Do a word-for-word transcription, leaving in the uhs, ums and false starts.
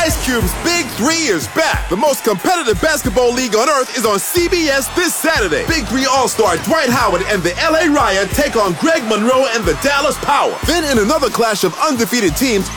Ice Cube's Big Three is back. The most competitive basketball league on earth is on C B S this Saturday. Big Three All-Star Dwight Howard and the L A Riot take on Greg Monroe and the Dallas Power. Then in another clash of undefeated teams,